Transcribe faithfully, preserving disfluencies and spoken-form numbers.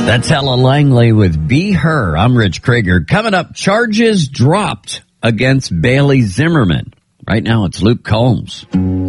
That's Ella Langley with Be Her. I'm Rich Krieger. Coming up, charges dropped against Bailey Zimmerman. Right now, it's Luke Combs.